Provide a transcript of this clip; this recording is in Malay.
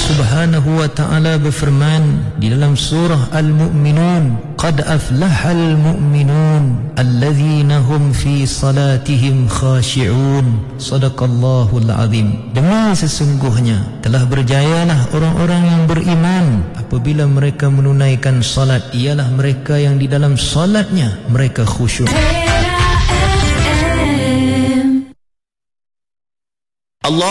Subhanahu wa ta'ala berfirman di dalam surah Al-Mu'minun, qad aflahal mu'minun alladzina hum fi salatihim khashi'un. Sadaqallahul azim. Demi sesungguhnya telah berjayalah orang-orang yang beriman apabila mereka menunaikan salat, ialah mereka yang di dalam salatnya mereka khusyuk.